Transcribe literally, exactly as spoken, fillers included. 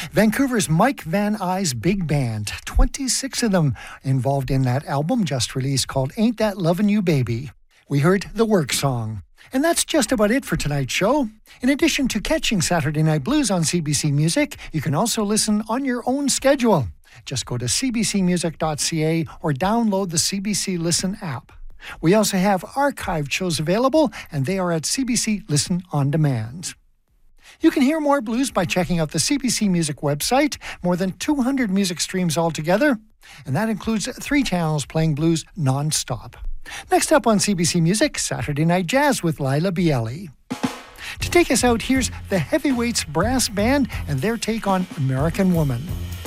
Vancouver's Mike Van Ey's big band, twenty-six of them involved in that album just released called Ain't That Lovin' You Baby. We heard the work song. And that's just about it for tonight's show. In addition to catching Saturday Night Blues on C B C Music, you can also listen on your own schedule. Just go to c b c music dot c a or download the C B C Listen app. We also have archived shows available, and they are at C B C Listen On Demand. You can hear more blues by checking out the C B C Music website, more than two hundred music streams altogether, and that includes three channels playing blues non-stop. Next up on C B C Music, Saturday Night Jazz with Lila Bielli. To take us out, here's the Heavyweights Brass Band and their take on American Woman.